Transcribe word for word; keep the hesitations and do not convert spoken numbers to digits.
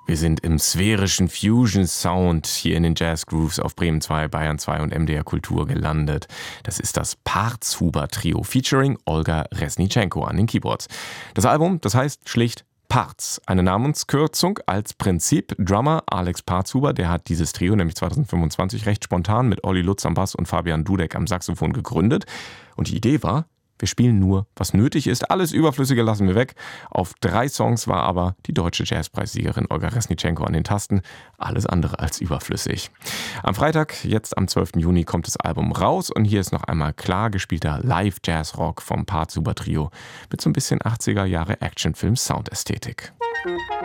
Wir sind im sphärischen Fusion-Sound hier in den Jazz Grooves auf Bremen zwei, Bayern zwei und M D R Kultur gelandet. Das ist das Parts-Huber-Trio featuring Olga Resnitschenko an den Keyboards. Das Album, das heißt schlicht Parts, eine Namenskürzung als Prinzip. Drummer Alex Parts-Huber, der hat dieses Trio nämlich zweitausendfünfundzwanzig recht spontan mit Olli Lutz am Bass und Fabian Dudek am Saxophon gegründet. Und die Idee war, wir spielen nur, was nötig ist. Alles Überflüssige lassen wir weg. Auf drei Songs war aber die deutsche Jazzpreissiegerin Olga Resnitschenko an den Tasten. Alles andere als überflüssig. Am Freitag, jetzt am zwölften Juni, kommt das Album raus. Und hier ist noch einmal klar gespielter Live-Jazz-Rock vom Parts-Huber-Trio mit so ein bisschen achtziger Jahre Actionfilm-Soundästhetik.